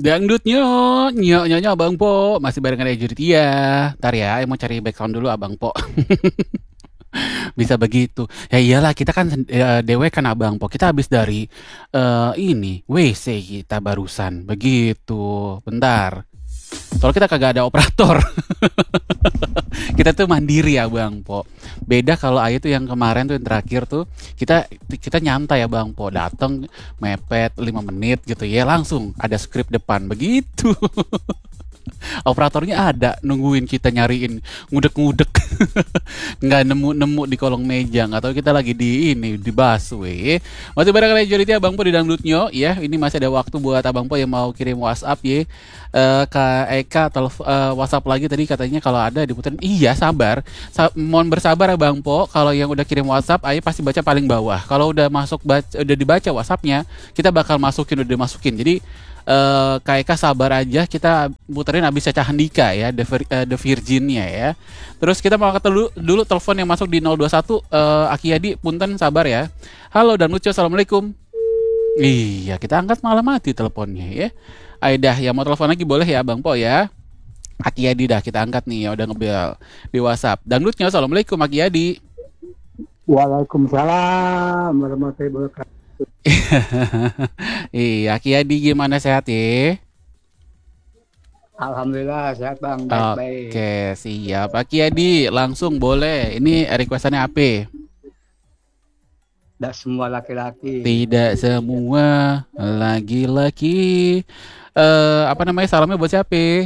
Dangdutnya, nyonya Abang Po, masih barengan Eja Tia. Ntar ya, mau cari background dulu Abang Po. Bisa begitu. Ya iyalah, kita kan dewe kan Abang Po. Kita habis dari ini WC kita barusan. Begitu. Bentar. Soalnya kita kagak ada operator. Kita tuh mandiri ya Bang Po. Beda kalau Ayu tuh yang kemarin tuh yang terakhir tuh kita kita nyantai ya Bang Po. Datang mepet 5 menit gitu ya langsung ada skrip depan begitu. Operatornya ada nungguin kita nyariin ngudek-ngudek. Nggak nemu-nemu di kolong meja, nggak tahu kita lagi di ini di busway. Masih bareng Majority Abang Po di Dangdutnya ya. Ini masih ada waktu buat Abang Po yang mau kirim WhatsApp ya. Kak Eka WhatsApp lagi tadi katanya kalau ada diputerin. Iya sabar, mohon bersabar Abang Po. Kalau yang udah kirim WhatsApp, Ayo pasti baca paling bawah. Kalau udah udah dibaca WhatsAppnya, kita bakal udah masukin. Jadi Kak Eka sabar aja, kita puterin abis Caca Handika ya, The Virginnya ya. Terus kita mau angkat dulu telepon yang masuk di 021. Aki Yadi, punten sabar ya. Halo dan lucu, assalamualaikum. Iya, kita angkat malah mati teleponnya ya. Aidah, yang mau telepon lagi boleh ya Bang Po ya. Aki Yadi dah kita angkat nih ya, udah ngebel di WhatsApp. Dangdutnya, assalamualaikum Aki Yadi. Waalaikumsalam warahmatullahi wabarakatuh. Iya, Aki Yadi gimana sehat ya? Alhamdulillah sehat bang, baik-baik. Oke, siap. Aki Yadi, langsung boleh. Ini requestannya apa? Tidak semua laki-laki. Tidak semua laki-laki. Apa namanya salamnya buat siapa?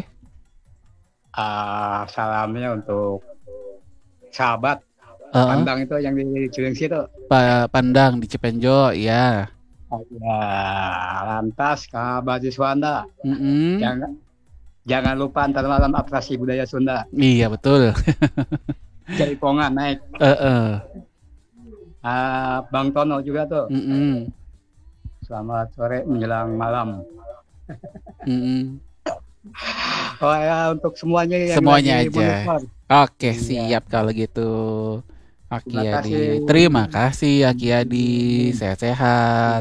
Salamnya untuk sahabat Uh, pandang itu yang di Cilengsi itu. Pandang di Cipenjo, ya. Ya, lantas Kak Baju Swanda. Mm-mm. Jangan lupa antar malam atraksi budaya Sunda. Iya betul. Jaipongan naik. Uh-uh. Bang Tono juga tuh. Mm-mm. Selamat sore menjelang malam. Mm-mm. Oh ya, untuk semuanya yang Semuanya lagi aja. menonton. Oke, Iya. siap kalau gitu. Aki Terima Yadi. kasih. Terima kasih Aki Yadi. Sehat-sehat.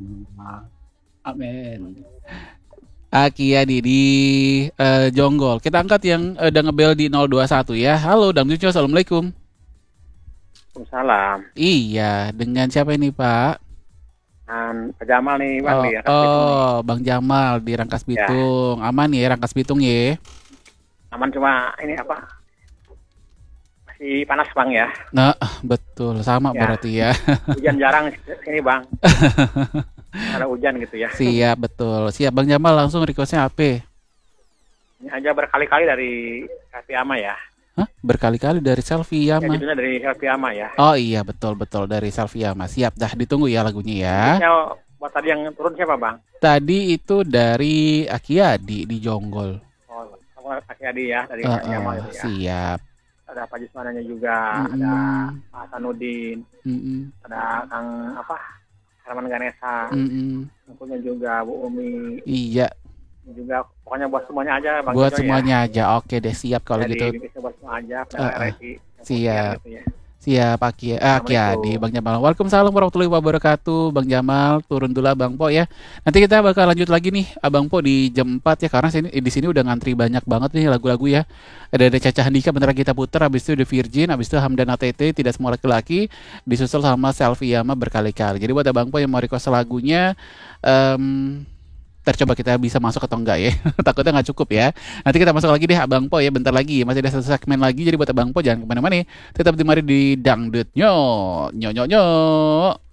Amin. Aki Yadi di Jonggol. Kita angkat yang udah ngebel di 021 ya. Halo, Dangdutnya, assalamualaikum. Waalaikumsalam. Iya, dengan siapa ini Pak? Dan Pak Jamal nih Bang Oh, di Rangkas Bitung nih. Bang Jamal di Rangkas Ya, Bitung. Aman ya Rangkas Bitung ya? aman cuma ini apa? Masih panas Bang ya. Nah, betul. Sama Ya, berarti ya. hujan jarang sini Bang. Ada hujan gitu ya. Siap, betul. Siap Bang Jamal, langsung requestnya apa? Ini aja berkali-kali dari Helpi Ama ya. Hah? Berkali-kali dari Selfie Ya Yama. judulnya dari Helpi Ama ya. Oh iya, betul-betul dari Selfie Yama. Siap, dah ditunggu ya lagunya ya. Musiknya buat tadi yang turun siapa Bang? Tadi itu dari Akia di Jonggol. Oh, aku kasih Adi ya dari Pak Jamal itu ya. Siap. Ada Pak Jusmananya juga, ada Mm-mm. Pak Hasanuddin, Mm-mm. ada Kang apa? Herman Ganesa, Mm-mm. tentunya juga Bu Umi, Iya, juga pokoknya buat semuanya aja Bang buat Jojo ya. semuanya aja. Oke deh, siap kalau Jadi gitu. bisa buat semua aja pada Uh, uh, RRI siap. gitu ya. Siap, Aki Adi, Assalamualaikum. Bang Jamal. Waalaikumsalam warahmatullahi wabarakatuh. Bang Jamal, turun dulu Abang Po ya. Nanti kita bakal lanjut lagi nih Abang Po di jam 4 ya, karena di sini udah ngantri banyak banget nih lagu-lagu ya. Ada Caca Handika bentar lagi kita puter, habis itu The Virgin, habis itu Hamdan ATT, Tidak Semua Laki-Laki, disusul sama Selfie Yama berkali-kali. Jadi buat Abang Po yang mau request lagunya, ntar coba kita bisa masuk atau enggak ya. Takutnya nggak cukup ya. Nanti kita masuk lagi deh Abang Po ya, bentar lagi. Masih ada satu segmen lagi, jadi buat Abang Po jangan kemana-mana. Tetap di mari di Dangdut nyo nyo nyo nyo.